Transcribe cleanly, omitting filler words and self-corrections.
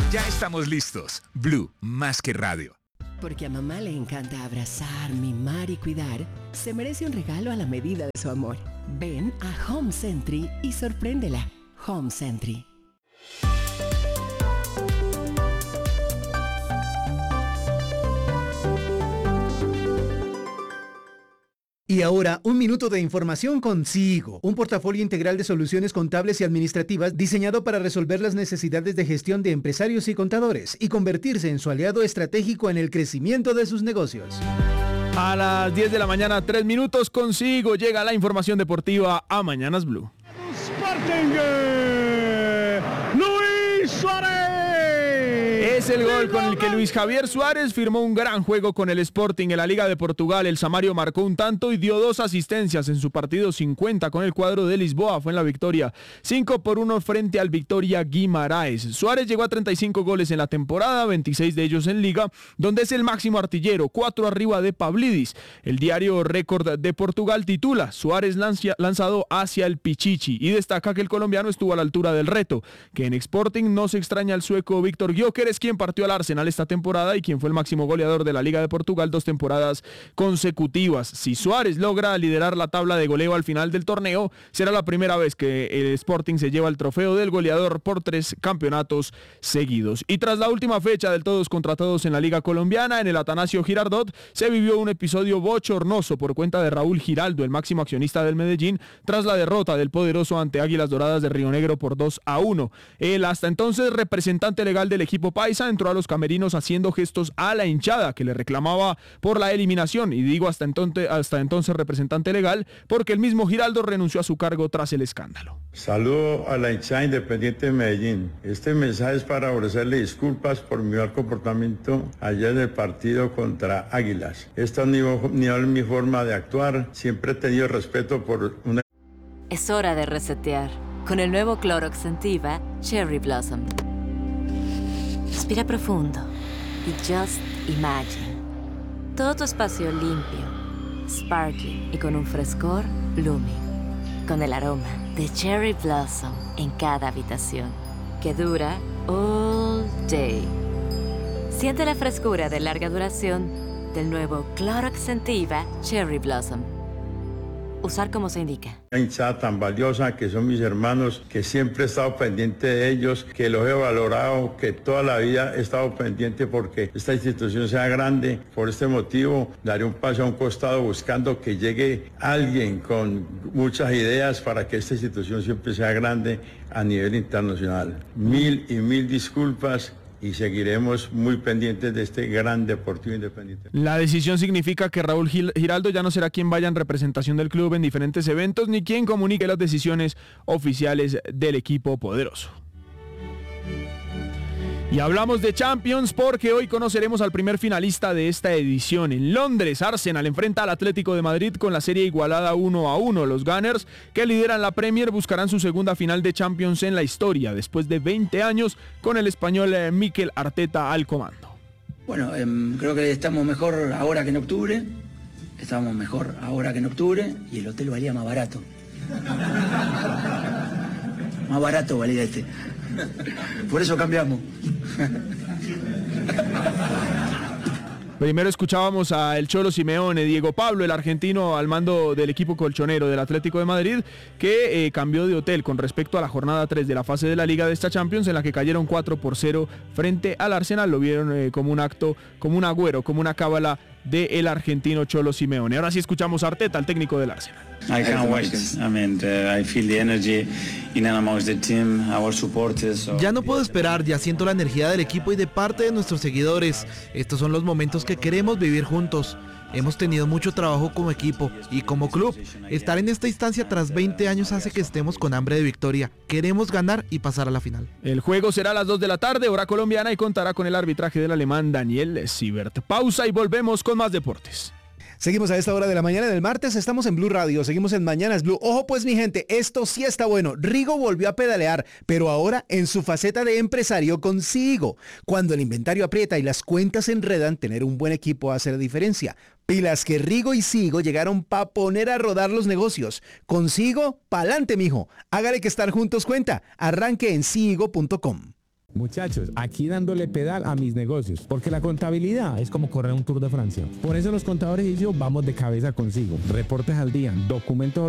Ya estamos listos. Blue, más que radio. Porque a mamá le encanta abrazar, mimar y cuidar, se merece un regalo a la medida de su amor. Ven a Home Sentry y sorpréndela. Home Sentry. Y ahora, un minuto de información con Sigo, un portafolio integral de soluciones contables y administrativas diseñado para resolver las necesidades de gestión de empresarios y contadores y convertirse en su aliado estratégico en el crecimiento de sus negocios. A las 10 de la mañana, 3 minutos, con Sigo llega la información deportiva a Mañanas Blue. Sporting, Luis Suárez. Es el gol con el que Luis Javier Suárez firmó un gran juego con el Sporting en la Liga de Portugal. El Samario marcó un tanto y dio 2 asistencias en su partido 50 con el cuadro de Lisboa. Fue en la victoria 5-1 frente al Victoria Guimaraes. Suárez llegó a 35 goles en la temporada, 26 de ellos en Liga, donde es el máximo artillero, 4 arriba de Pavlidis. El diario Récord de Portugal titula: Suárez lanzado hacia el Pichichi, y destaca que el colombiano estuvo a la altura del reto, que en Sporting no se extraña al sueco Víctor Gyökeres, quien partió al Arsenal esta temporada y quien fue el máximo goleador de la Liga de Portugal 2 temporadas consecutivas. Si Suárez logra liderar la tabla de goleo al final del torneo, será la primera vez que el Sporting se lleva el trofeo del goleador por 3 campeonatos seguidos. Y tras la última fecha del todos contra todos en la Liga Colombiana, en el Atanasio Girardot, se vivió un episodio bochornoso por cuenta de Raúl Giraldo, el máximo accionista del Medellín, tras la derrota del poderoso ante Águilas Doradas de Río Negro por 2-1. El hasta entonces representante legal del equipo paisa entró a los camerinos haciendo gestos a la hinchada que le reclamaba por la eliminación, y digo hasta entonces representante legal porque el mismo Giraldo renunció a su cargo tras el escándalo. Saludo a la hinchada Independiente de Medellín. Este mensaje es para ofrecerle disculpas por mi mal comportamiento ayer en el partido contra Águilas. Esta no es mi forma de actuar. Siempre he tenido respeto por una... Es hora de resetear con el nuevo Clorox Sentiva Cherry Blossom. Respira profundo y just imagine. Todo tu espacio limpio, sparkling y con un frescor blooming. Con el aroma de Cherry Blossom en cada habitación, que dura all day. Siente la frescura de larga duración del nuevo Clorox Sentiva Cherry Blossom. Usar como se indica. Una hinchada tan valiosa que son mis hermanos, que siempre he estado pendiente de ellos, que los he valorado, que toda la vida he estado pendiente porque esta institución sea grande. Por este motivo daré un paso a un costado buscando que llegue alguien con muchas ideas para que esta institución siempre sea grande a nivel internacional. Mil disculpas. Y seguiremos muy pendientes de este gran Deportivo Independiente. La decisión significa que Raúl Giraldo ya no será quien vaya en representación del club en diferentes eventos, ni quien comunique las decisiones oficiales del equipo poderoso. Y hablamos de Champions porque hoy conoceremos al primer finalista de esta edición. En Londres, Arsenal enfrenta al Atlético de Madrid con la serie igualada 1-1. Los Gunners, que lideran la Premier, buscarán su segunda final de Champions en la historia, después de 20 años con el español Mikel Arteta al comando. Bueno, creo que estamos mejor ahora que en octubre. Estamos mejor ahora que en octubre y el hotel valía más barato. Más barato valía este. Por eso cambiamos. Primero escuchábamos a el Cholo Simeone, Diego Pablo, el argentino al mando del equipo colchonero del Atlético de Madrid, que cambió de hotel con respecto a la jornada 3 de la fase de la Liga de esta Champions, en la que cayeron 4-0 frente al Arsenal. Lo vieron como un acto, como un agüero, como una cábala del argentino Cholo Simeone. Ahora sí escuchamos a Arteta, el técnico del Arsenal. I can't wait. I mean, I feel the energy in and amongst the team, our supporters. Ya no puedo esperar, ya siento la energía del equipo y de parte de nuestros seguidores. Estos son los momentos que queremos vivir juntos. Hemos tenido mucho trabajo como equipo y como club. Estar en esta instancia tras 20 años hace que estemos con hambre de victoria. Queremos ganar y pasar a la final. El juego será a las 2 de la tarde, hora colombiana, y contará con el arbitraje del alemán Daniel Siebert. Pausa y volvemos con más deportes. Seguimos a esta hora de la mañana del martes, estamos en Blue Radio, seguimos en Mañanas Blue. Ojo pues mi gente, esto sí está bueno. Rigo volvió a pedalear, pero ahora en su faceta de empresario con Sigo. Cuando el inventario aprieta y las cuentas se enredan, tener un buen equipo hace la diferencia. Pilas que Rigo y Sigo llegaron pa' poner a rodar los negocios. Con Sigo, pa'lante mijo. Hágale que estar juntos cuenta. Arranque en sigo.com. Muchachos, aquí dándole pedal a mis negocios, porque la contabilidad es como correr un Tour de Francia. Por eso los contadores y yo vamos de cabeza consigo. Reportes al día, documentos